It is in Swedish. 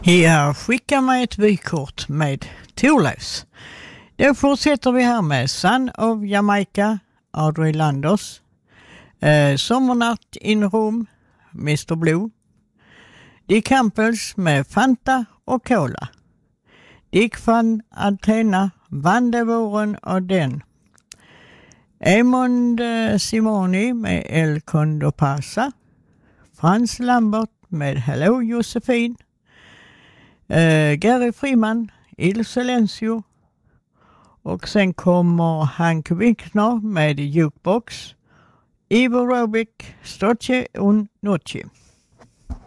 Jag skickar mig ett vykort med Thorleifs. Då fortsätter vi här med Son of Jamaica, Audrey Landers. Sommarnatt in Rom, Mr. Blue. Dick Campbells med Fanta och Cola. Dick van Athena, Vandevåren och den. Emond Simoni med El Condo Pasa. Frans Lambert med Hello Josefin. Gary Freeman, Il Silencio. Och sen kommer Hank Winkner med Jukebox. Ivo Robic, Stoche un Noche.